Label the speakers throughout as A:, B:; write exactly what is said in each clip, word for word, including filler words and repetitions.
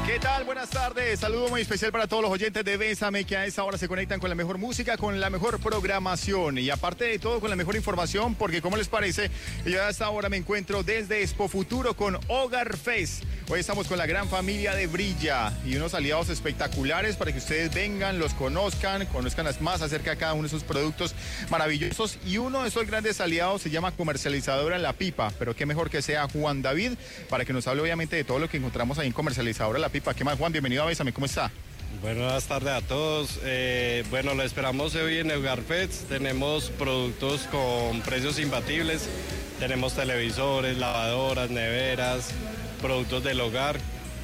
A: ¿Qué tal? Buenas tardes. Saludo muy especial para todos los oyentes de Bésame que a esa hora se conectan con la mejor música, con la mejor programación y aparte de todo con la mejor información, porque como les parece, yo a esta hora me encuentro desde Expo Futuro con Hogar Fest. Hoy estamos con la gran familia de Brilla y unos aliados espectaculares para que ustedes vengan, los conozcan, conozcan más acerca de cada uno de sus productos maravillosos, y uno de esos grandes aliados se llama Comercializadora La Pipa, pero qué mejor que sea Juan David para que nos hable obviamente de todo lo que encontramos ahí en Comercializadora La Pipa. ¿Qué más, Juan? Bienvenido a Bésame, ¿cómo está?
B: Buenas tardes a todos. Eh, bueno, lo esperamos hoy en Hogar Fest. Tenemos productos con precios imbatibles. Tenemos televisores, lavadoras, neveras, productos del hogar.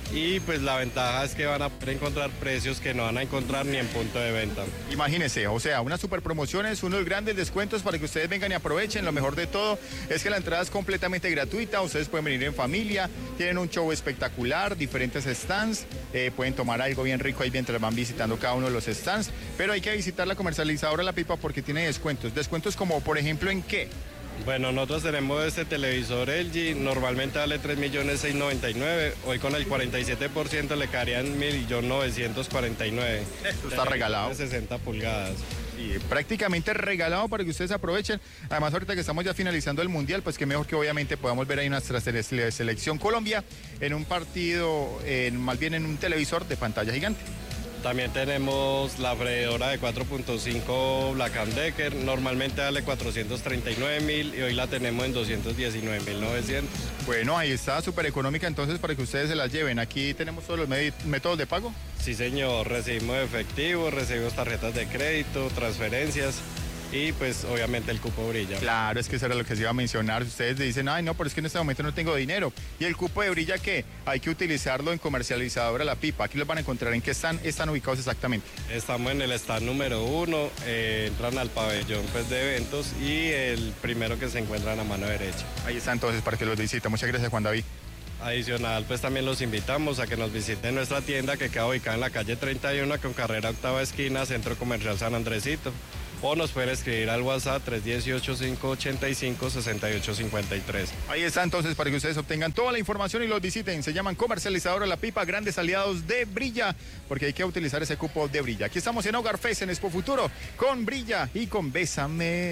B: Y pues la ventaja es que van a poder encontrar precios que no van a encontrar ni en punto de venta.
A: Imagínense, o sea, unas super promociones, unos grandes descuentos para que ustedes vengan y aprovechen. Lo mejor de todo es que la entrada es completamente gratuita, ustedes pueden venir en familia, tienen un show espectacular, diferentes stands, eh, pueden tomar algo bien rico ahí mientras van visitando cada uno de los stands, pero hay que visitar la Comercializadora La Pipa porque tiene descuentos. ¿Descuentos como por ejemplo en qué?
B: Bueno, nosotros tenemos este televisor L G, normalmente vale tres millones seiscientos noventa y nueve, hoy con el cuarenta y siete por ciento le caerían un millón novecientos cuarenta y nueve.
A: Esto está regalado.
B: De sesenta pulgadas.
A: Y prácticamente regalado para que ustedes aprovechen. Además, ahorita que estamos ya finalizando el Mundial, pues que mejor que obviamente podamos ver ahí nuestra selección Colombia en un partido, en, más bien en un televisor de pantalla gigante.
B: También tenemos la freidora de cuatro punto cinco Black and Decker, normalmente vale cuatrocientos treinta y nueve mil y hoy la tenemos en doscientos diecinueve mil novecientos.
A: Bueno, ahí está, súper económica entonces para que ustedes se las lleven. Aquí tenemos todos los métodos de pago.
B: Sí señor, recibimos efectivo, recibimos tarjetas de crédito, transferencias. Y pues obviamente el cupo Brilla.
A: Claro, es que eso era lo que se iba a mencionar. Ustedes dicen, ay no, pero es que en este momento no tengo dinero. ¿Y el cupo de Brilla qué? Hay que utilizarlo en Comercializadora La Pipa. Aquí los van a encontrar. ¿En qué están, están ubicados exactamente?
B: Estamos en el stand número uno, eh, entran al pabellón pues, de eventos y el primero que se encuentra a la mano derecha.
A: Ahí está entonces para que los visiten. Muchas gracias, Juan David.
B: Adicional, pues también los invitamos a que nos visiten nuestra tienda que queda ubicada en la calle treinta y uno con carrera octava esquina, Centro Comercial San Andresito. O nos pueden escribir al WhatsApp tres uno ocho, cinco ocho cinco, seis ocho cinco tres.
A: Ahí está entonces para que ustedes obtengan toda la información y los visiten. Se llaman Comercializadora La Pipa, grandes aliados de Brilla, porque hay que utilizar ese cupo de Brilla. Aquí estamos en Hogar Fest en Expo Futuro con Brilla y con Bésame.